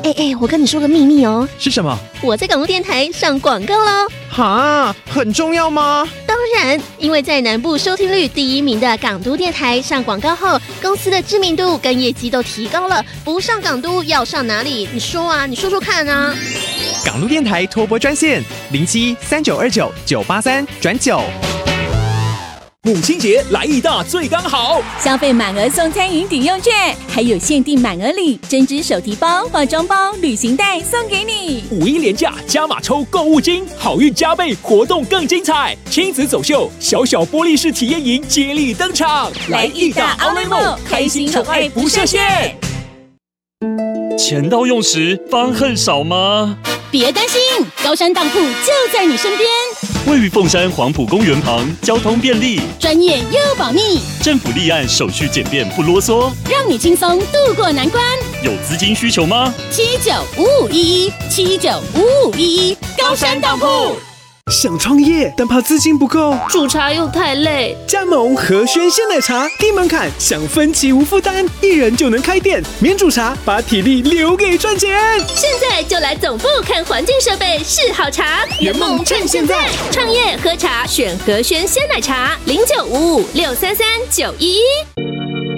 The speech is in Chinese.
我跟你说个秘密哦。 是什么？ 我在港路电台上广告咯。 哈，很重要吗？ 当然，因为在南部收听率第1名的港都电台上广告后，公司的知名度跟业绩都提高了。不上港都要上哪里？你说啊，你说说看啊。 港路电台托播专线0739299839。 母亲节来义大最刚好， 消费满额送餐饮抵用券，还有限定满额礼针织手提包、化妆包、旅行袋送给你。 5·1连假加码抽购物金，好运加倍，活动更精彩。亲子走秀、小玻璃式体验营接力登场， 来义大 Outlet Mall，开心宠爱不设限。 钱到用时方恨少吗？ 别担心，高山当铺就在你身边。 位于凤山黄埔公园旁，交通便利， 专业又保密， 政府立案手续简便不啰嗦， 让你轻松度过难关。 有资金需求吗 ？795511，795511，高山当铺。 想创业但怕资金不够， 煮茶又太累， 加盟和轩鲜奶茶，低门槛，享分期无负担，1人就能开店，免煮茶，把体力留给赚钱。 现在就来总部看环境设备试好茶，圆梦趁现在，创业喝茶选和轩鲜奶茶，0955633911。